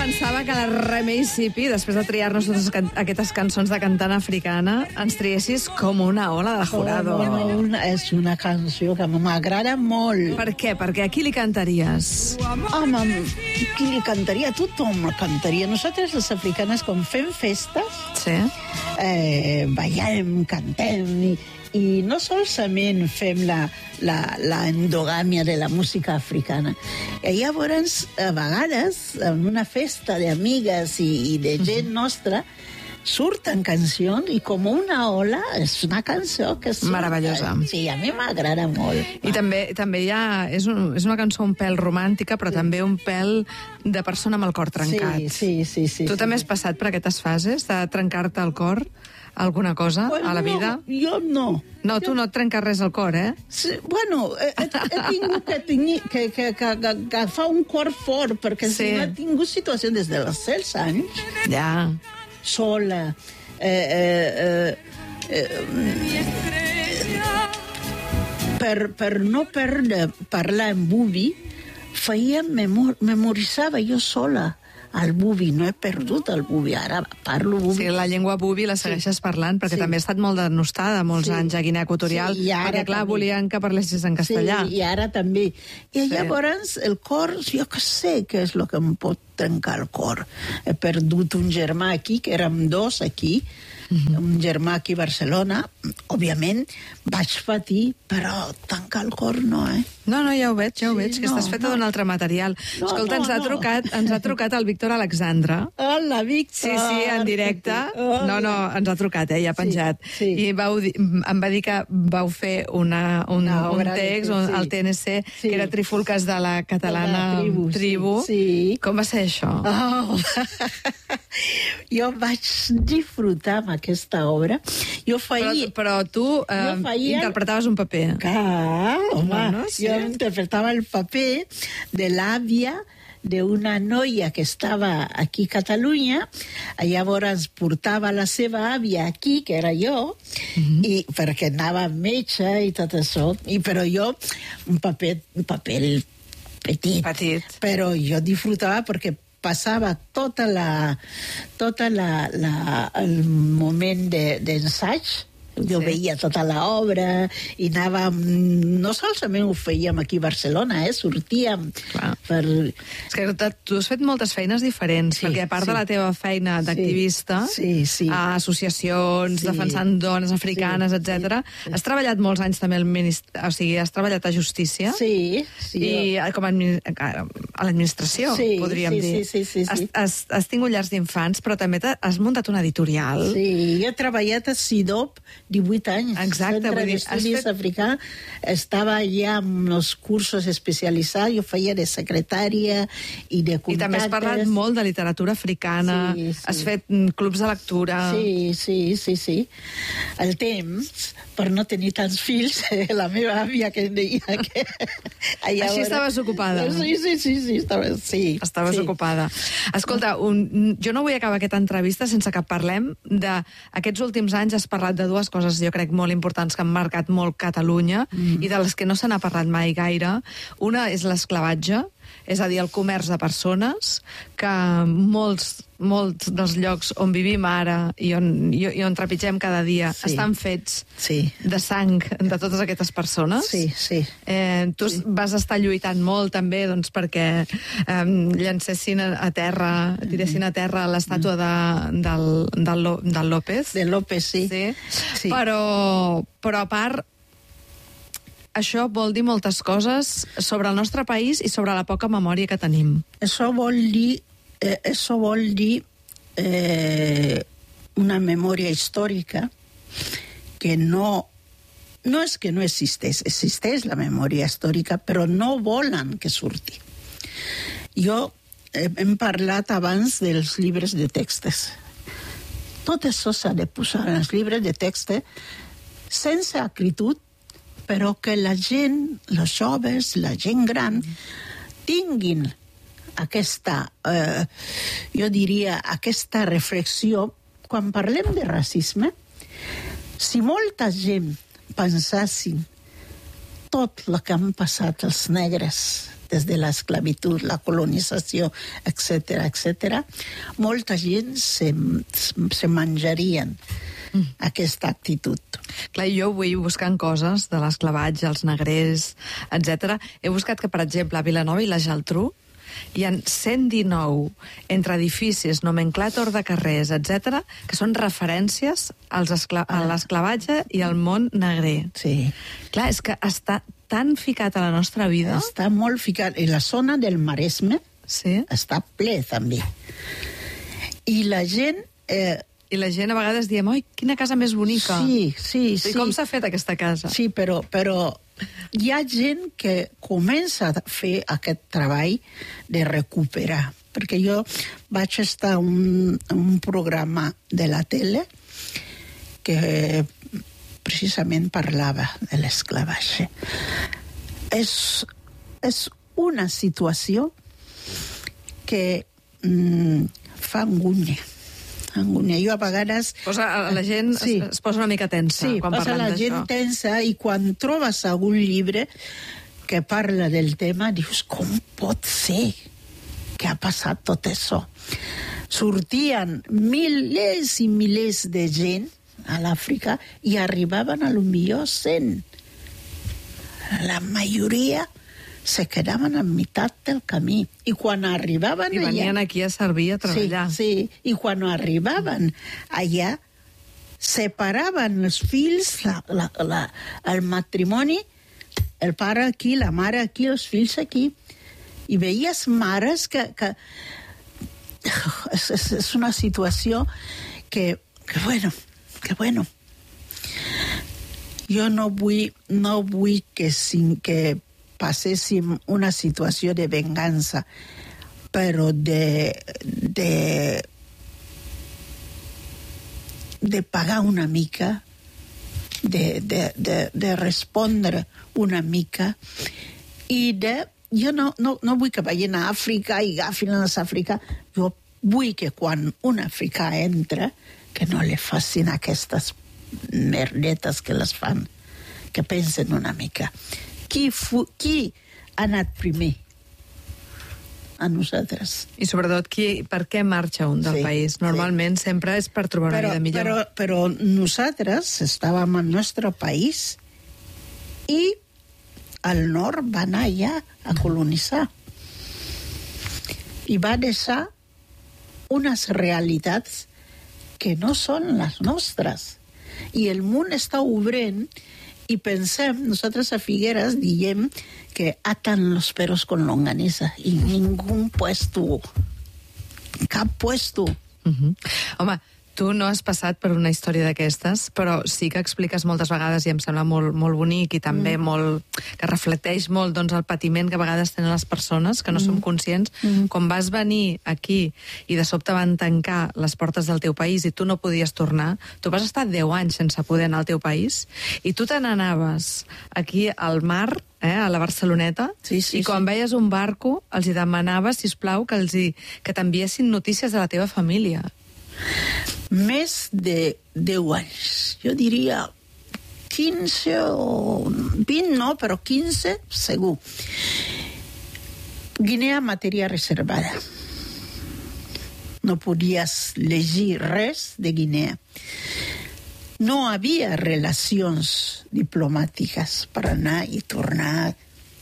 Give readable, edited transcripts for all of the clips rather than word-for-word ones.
pensava que la Remei Sipi, després de triar-nos totes aquestes cançons de cantant africana, ens triessis com una ola de jurado. És una cançó que m'agrada molt. Per què? Perquè a qui li cantaries? Home, qui li cantaria? Tothom cantaria. Nosaltres, les africanes, quan fem festes, Sí. ballem, cantem, i no solament fem la endogàmia de la música africana. I llavors, a vegades, en una festa d'amigues i de gent nostra, surten cancions i com una ola és una cançó que surt. Meravellosa. Sí, a mi m'agrada molt. I també hi ha... És una cançó un pèl romàntica, però també un pèl de persona amb el cor trencat. Sí. Tu també has passat per aquestes fases de trencar-te el cor? Alguna cosa a la vida? No, jo no. No, tu no et trenques res al cor, eh? Sí, bueno, he tingut que agafar un cor fort, perquè Sí. he tingut situacions des dels 16 anys, Ja. sola, per no perdre parlar en bubi, memoritzava jo sola el bubi. No he perdut el bubi, ara parlo bubi. Sí, la llengua bubi la segueixes parlant, perquè Sí. també ha estat molt denostada molts anys a Guinea Equatorial, Sí, i ara perquè, clar, també. volien que parlessis en castellà. Sí, i ara també. I llavors el cor, jo que sé què és el que em pot trencar el cor. He perdut un germà aquí, que érem dos aquí, un germà aquí a Barcelona. Òbviament vaig patir, però tancar el cor no, No, ja ho veig, que no, estàs feta d'un altre material. No, Escolta, no, ens ha trucat el Víctor Alexandre. Hola, Víctor! Sí, en directe. Hola. No, ens ha trucat, ja ha penjat. Sí. I em va dir que vau fer un text, el TNC, que era Trifulques de la catalana tribu. Sí. Com va ser això? Oh. Jo vaig disfrutar amb aquesta obra. Jo feia... Però tu interpretaves un paper. Clar, home, Bueno, sí. jo interpretava el paper de l'àvia d'una noia que estava aquí a Catalunya, llavors portava la seva àvia aquí, que era jo, i perquè anava amb metge i tot això, però jo un paper petit, però jo disfrutava perquè passava tot el moment d'ensaig. Jo veia tota l'obra i anàvem... No solament ho fèiem aquí a Barcelona, sortíem per... És que tu has fet moltes feines diferents, perquè a part de la teva feina d'activista, a associacions, defensant dones africanes, etc., has treballat molts anys també has treballat a Justícia i com a l'administració, podríem dir. Has tingut llars d'infants, però també has muntat una editorial. Sí, jo he treballat a CIDOP 18 anys. Exacte, Centre d'Estudis Africà. Estava ja amb els cursos especialitzats, jo feia de secretària i de contactes. I també has parlat molt de literatura africana, has fet clubs de lectura... Sí. El temps, per no tenir tants fills, la meva àvia que deia que... Així estaves ocupada. Sí, estaves ocupada. Escolta, jo no vull acabar aquesta entrevista sense que parlem d'aquests últims anys. Has parlat de dues coses, jo crec, molt importants que han marcat molt Catalunya i de les que no se n'ha parlat mai gaire. Una és l'esclavatge, és a dir, el comerç de persones, que molts dels llocs on vivim ara i on trepitgem cada dia estan fets de sang de totes aquestes persones. Tu vas estar lluitant molt també perquè llancessin a terra, tiressin a terra l'estàtua del López. Del López, sí. Però a part, això vol dir moltes coses sobre el nostre país i sobre la poca memòria que tenim. Això vol dir una memòria històrica que no és que no existeix la memòria històrica, però no volen que surti. Jo hem parlat abans dels llibres de textos. Tot això s'ha de posar en els llibres de text sense acritud, però que la gent, els joves, la gent gran, tinguin aquesta, jo diria, aquesta reflexió. Quan parlem de racisme, si molta gent pensassin tot el que han passat els negres des de l'esclavitud, la colonització, etc., molta gent se menjarien aquesta actitud. Clar, jo vull buscant coses de l'esclavatge, els negrers, etc. He buscat que, per exemple, a Vilanova i la Geltrú hi ha 119 entre edificis, nomenclàtor de carrers, etc., que són referències a l'esclavatge i al món negrer. Sí. Clar, és que està tan ficat a la nostra vida. Està molt ficat. I la zona del Maresme està ple, també. I la gent... I la gent a vegades diem, oi, quina casa més bonica. Sí. I com s'ha fet aquesta casa? Sí, però hi ha gent que comença a fer aquest treball de recuperar. Perquè jo vaig estar en un programa de la tele que precisament parlava de l'esclavatge. És una situació que fa angúnia. Jo a vegades... La gent es posa una mica tensa quan parlem d'això. Sí, posa la gent tensa, i quan trobes algun llibre que parla del tema, dius, com pot ser que ha passat tot això? Sortien milers i milers de gent a l'Àfrica i arribaven a lo millor 100. La majoria se quedaven a meitat del camí. I quan arribaven allà... I venien aquí a servir, a treballar. Sí. I quan arribaven allà, separaven els fills, el matrimoni, el pare aquí, la mare aquí, els fills aquí. I veies mares que és una situació que bueno. Jo no vull que passéssim una situació de vengança, però de pagar una mica, de respondre una mica, i jo no vull que vagin a Àfrica i agafin a l'Àfrica. Jo vull que quan un africà entra, que no li facin aquestes merdetes que les fan, que pensen una mica. Qui ha anat primer? A nosaltres. I sobretot, per què marxa un del país? Normalment sempre és per trobar una vida millor. Però nosaltres estàvem al nostre país i el nord va anar allà a colonitzar. I va deixar unes realitats que no són les nostres. I el món està obrint. Y pensem, nosaltres a Figueres diem que atan los perros con longaniza y ningún puesto, cap puesto. Home, tu no has passat per una història d'aquestes, però sí que expliques moltes vegades, i em sembla molt, molt bonic i també que reflecteix molt el patiment que a vegades tenen les persones, que no som conscients. Quan vas venir aquí i de sobte van tancar les portes del teu país i tu no podies tornar, tu vas estar 10 anys sense poder anar al teu país i tu te n'anaves aquí al mar, a la Barceloneta, i quan veies un barco els hi demanaves, sisplau, que t'enviessin notícies de la teva família. Més de 10 anys. Jo diria 15 o 20, no, però 15 segur. Guinea, matèria reservada. No podies llegir res de Guinea. No havia relacions diplomàtiques per anar i tornar.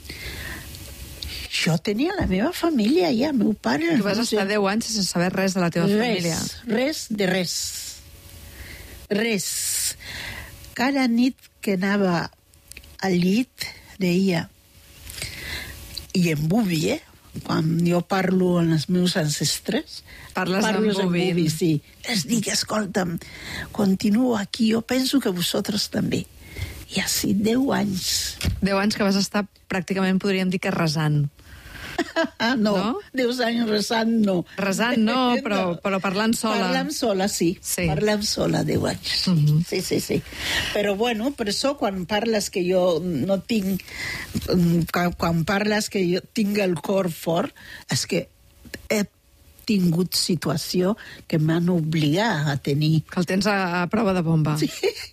Jo tenia la meva família allà, el meu pare... Tu vas estar 10 anys sense saber res de la teva família. Res de res. Res. Cada nit que anava al llit deia, i en bubi, quan jo parlo amb els meus ancestres, parles en bubi, sí. Els dic, escolta'm, continuo aquí, jo penso que vosaltres també. I així 10 anys. 10 anys que vas estar pràcticament, podríem dir que resant. No, 10 anys resant no. Resant no, però parlant sola. Parlant sola, sí. Parlant sola 10 anys. Sí. Però bueno, per això quan parles que jo no tinc... Quan parles que jo tinc el cor fort, és que tingut situació que m'han obligat a tenir. Que el tens a prova de bomba. Sí.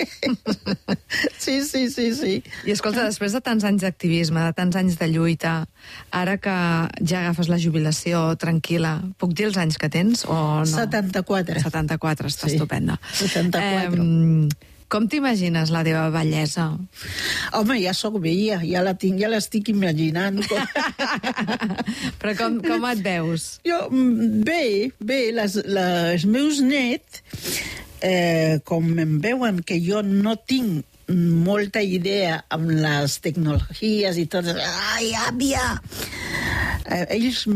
Sí. I escolta, després de tants anys d'activisme, de tants anys de lluita, ara que ja agafes la jubilació tranquil·la, puc dir els anys que tens o no? 74. 74, està estupenda. 74. Com t'imagines la teva bellesa? Home, ja sóc vella, ja l'estic imaginant. Però com et veus? Jo, bé, els meus nets, com em veuen que jo no tinc molta idea amb les tecnologies i tot, ai, àvia! Ells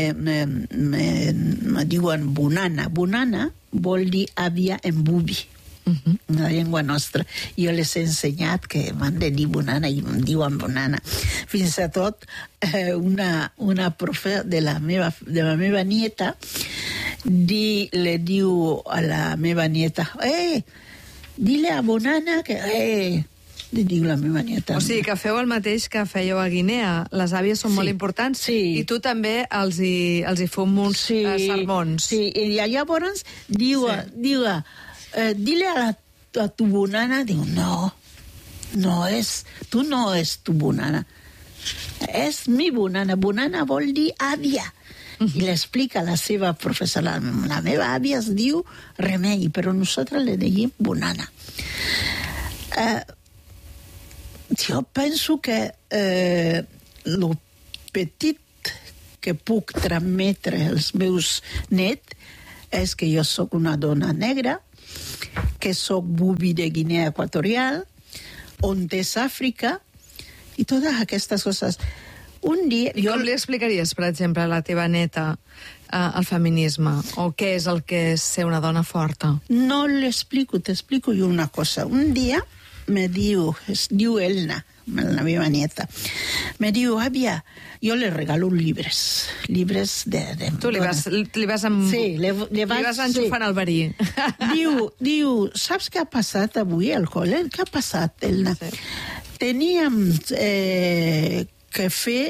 me diuen bonana. Bonana vol dir àvia en bubi. Una llengua nostra. Jo les he ensenyat que m'han de dir bonana i em diuen bonana. Fins a tot, una profe de la meva nieta le diu a la meva nieta, dile a bonana que... li diu la meva nieta. O sigui, que feu el mateix que fèieu a Guinea. Les àvies són molt importants i tu també els hi fum uns sermons. Sí, i llavors diu dile a tu bonana, diu, no és, tu no és tu bonana, és mi bonana, bonana vol dir àvia. I l'explica la seva professora, la meva àvia es diu Remei, però nosaltres le diem bonana. Jo penso que el petit que puc transmetre als meus nets és que jo sóc una dona negra, que sóc bubi de Guinea Equatorial, on és Àfrica, i totes aquestes coses. Un dia... Com li explicaries, per exemple, a la teva neta el feminisme? O què és el que és ser una dona forta? No l'explico, t'explico jo una cosa. Un dia es diu Elna, la meva nieta, me diu, àvia, jo le regalo llibres de tu li vas enxufant el verí. Diu, saps què ha passat avui al col·le? Què ha passat, Elna? Sí. Teníem que fer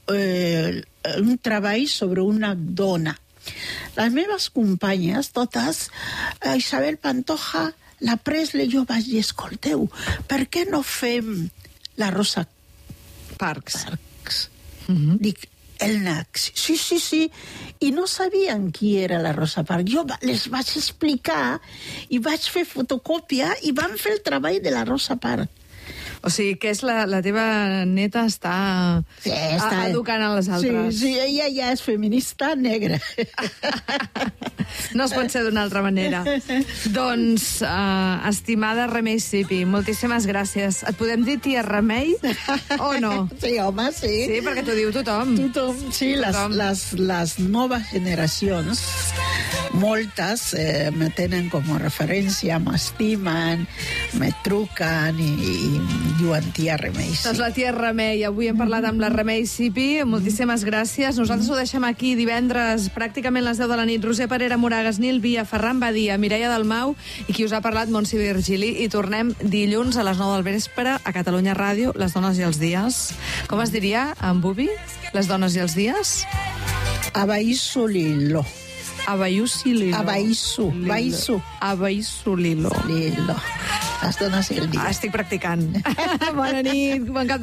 un treball sobre una dona. Les meves companyes, totes, Isabel Pantoja, la Presley, jo vaig dir, escolteu, per què no fem la Rosa Parks? Dic, Elna, sí, i no sabien qui era la Rosa Parks. Jo les vaig explicar i vaig fer fotocòpia i vam fer el treball de la Rosa Parks. O sigui, que és la teva neta està educant a les altres. Sí, ella ja és feminista negra. No es pot ser d'una altra manera. Doncs, estimada Remei Sipi, moltíssimes gràcies. Et podem dir tia Remei o no? Sí, home, sí. Sí, perquè t'ho diu tothom. Sí, les noves generacions, moltes me tenen com a referència, m'estimen, me truquen i diuen tia Remei. Doncs la tia Remei. Avui hem parlat amb la Remei Sipi. Moltíssimes gràcies. Nosaltres ho deixem aquí divendres, pràcticament les 10 de la nit. Roser Parera Moragas, Nil Via, Ferran Badia, Mireia Dalmau i qui us ha parlat, Montse Virgili. I tornem dilluns a les 9 del vespre a Catalunya Ràdio, Les dones i els dies. Com es diria en bubi? Les dones i els dies? Abaïsso Lilo. Abaïssu Lilo. Abaïssu Lilo. Les dones i el dia. Estic practicant. Bona nit, bon cap